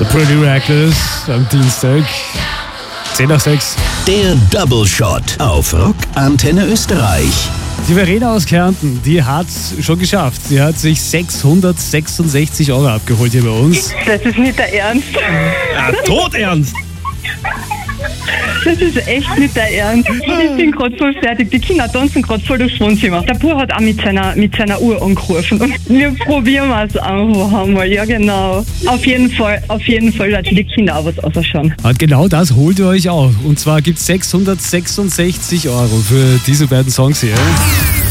The Pretty Reckless am Dienstag, 10 nach 6. Der Double Shot auf Rock Antenne Österreich. Die Verena aus Kärnten, die hat es schon geschafft. Sie hat sich 666 € abgeholt hier bei uns. Das ist nicht der Ernst. Ja, todernst! Das ist echt nicht der Ernst. Ich bin gerade voll fertig. Die Kinder tanzen gerade voll durchs Wohnzimmer. Der Bub hat auch mit seiner Uhr angerufen. Und wir probieren es einfach einmal. Ja, genau. Auf jeden Fall lassen die Kinder auch was ausschauen. Und genau das holt ihr euch auch. Und zwar gibt es 666 € für diese beiden Songs hier.